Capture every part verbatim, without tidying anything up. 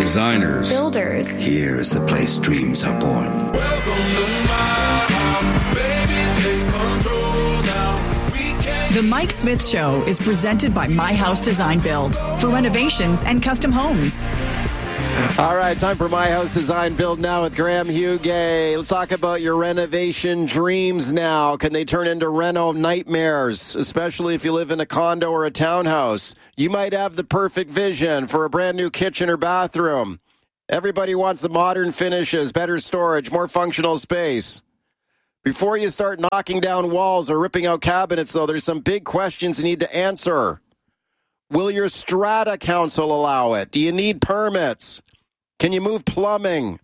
Designers. Builders. Here is the place dreams are born. Welcome to my house, baby, take control now. We can... The Mike Smith Show is presented by My House Design Build for renovations and custom homes. All right, time for My House Design Build now with Graham Hugay. Let's talk about your renovation dreams now. Can they turn into reno nightmares, especially if you live in a condo or a townhouse? You might have the perfect vision for a brand new kitchen or bathroom. Everybody wants the modern finishes, better storage, more functional space. Before you start knocking down walls or ripping out cabinets, though, there's some big questions you need to answer. Will your strata council allow it? Do you need permits? Can you move plumbing?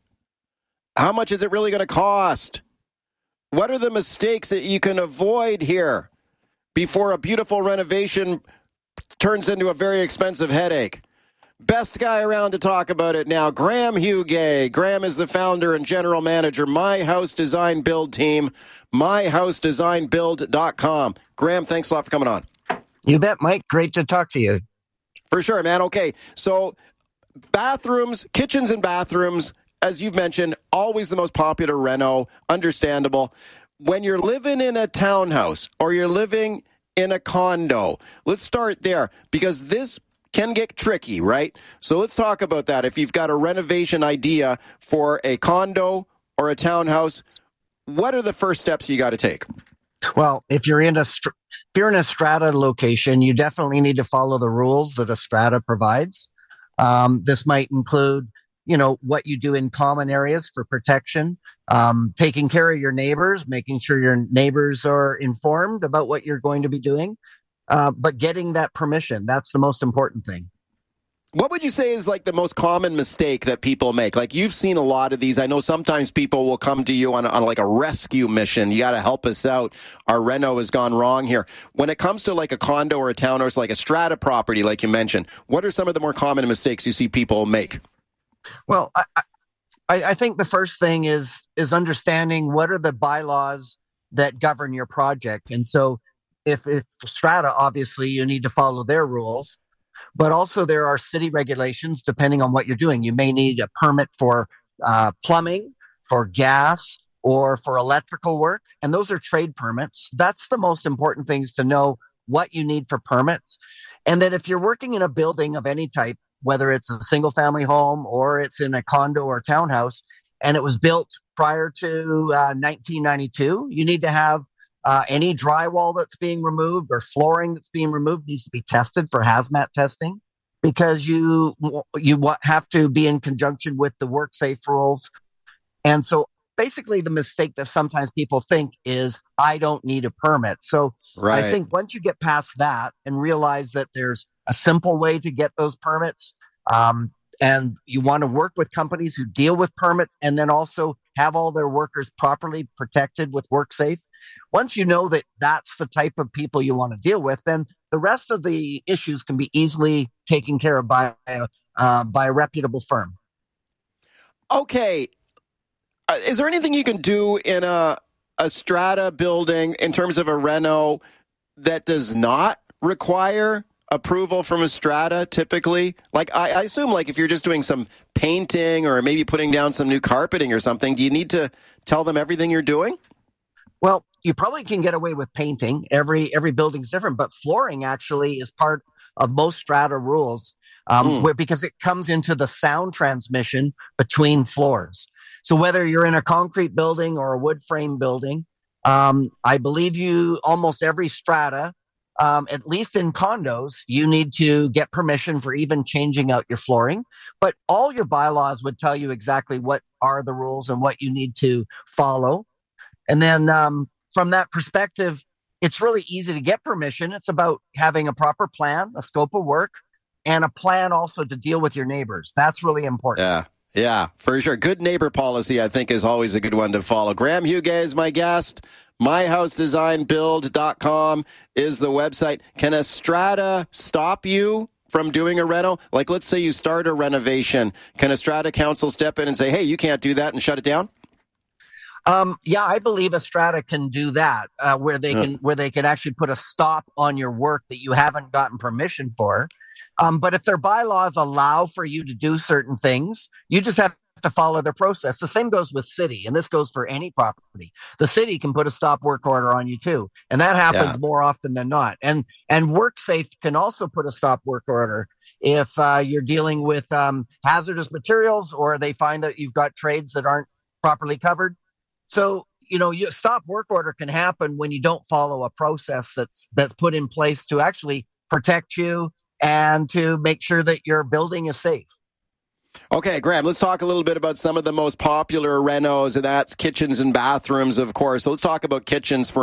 How much is it really going to cost? What are the mistakes that you can avoid here before a beautiful renovation turns into a very expensive headache? Best guy around to talk about it now, Graham Hugay. Graham is the founder and general manager, My House Design Build team, my house design build dot com. Graham, thanks a lot for coming on. You bet, Mike. Great to talk to you. For sure, man. Okay, so bathrooms, kitchens and bathrooms, as you've mentioned, always the most popular reno, understandable. When you're living in a townhouse or you're living in a condo, let's start there because this can get tricky, right? So let's talk about that. If you've got a renovation idea for a condo or a townhouse, what are the first steps you got to take? Well, if you're in a str- if you're in a strata location, you definitely need to follow the rules that a strata provides. Um, this might include, you know, what you do in common areas for protection, um, taking care of your neighbors, making sure your neighbors are informed about what you're going to be doing, uh, but getting that permission. That's the most important thing. What would you say is like the most common mistake that people make? Like you've seen a lot of these. I know sometimes people will come to you on, on like a rescue mission. You got to help us out. Our reno has gone wrong here. When it comes to like a condo or a townhouse, like a strata property, like you mentioned, what are some of the more common mistakes you see people make? Well, I, I, I think the first thing is is understanding what are the bylaws that govern your project. And so if, if strata, obviously, you need to follow their rules. But also there are city regulations depending on what you're doing. You may need a permit for uh, plumbing, for gas, or for electrical work. And those are trade permits. That's the most important things to know what you need for permits. And then if you're working in a building of any type, whether it's a single family home or it's in a condo or townhouse, and it was built prior to uh, nineteen ninety-two, you need to have Uh, any drywall that's being removed or flooring that's being removed needs to be tested for hazmat testing because you you have to be in conjunction with the WorkSafe rules. And so basically the mistake that sometimes people think is, I don't need a permit. So right. I think once you get past that and realize that there's a simple way to get those permits, um, and you want to work with companies who deal with permits and then also have all their workers properly protected with WorkSafe. Once you know that that's the type of people you want to deal with, then the rest of the issues can be easily taken care of by, uh, by a reputable firm. Okay. Uh, is there anything you can do in a, a strata building in terms of a reno that does not require approval from a strata typically? Like I, I assume like if you're just doing some painting or maybe putting down some new carpeting or something, do you need to tell them everything you're doing? Well, you probably can get away with painting. Every every building's different, but flooring actually is part of most strata rules um, mm. where, because it comes into the sound transmission between floors. So whether you're in a concrete building or a wood frame building, um, I believe you almost every strata, um, at least in condos, you need to get permission for even changing out your flooring. But all your bylaws would tell you exactly what are the rules and what you need to follow. And then um, from that perspective, it's really easy to get permission. It's about having a proper plan, a scope of work, and a plan also to deal with your neighbors. That's really important. Yeah, yeah, for sure. Good neighbor policy, I think, is always a good one to follow. Graham Hugay is my guest. my house design build dot com is the website. Can a strata stop you from doing a reno? Like, let's say you start a renovation. Can a strata council step in and say, hey, you can't do that and shut it down? Um, yeah, I believe a strata can do that, uh, where they yeah. can where they can actually put a stop on your work that you haven't gotten permission for. Um, but if their bylaws allow for you to do certain things, you just have to follow their process. The same goes with city, and this goes for any property. The city can put a stop work order on you too, and that happens Yeah. more often than not. And and WorkSafe can also put a stop work order if uh, you're dealing with um, hazardous materials, or they find that you've got trades that aren't properly covered. So, you know, you stop work order can happen when you don't follow a process that's that's put in place to actually protect you and to make sure that your building is safe. Okay, Graham, let's talk a little bit about some of the most popular renos, and that's kitchens and bathrooms, of course. So let's talk about kitchens for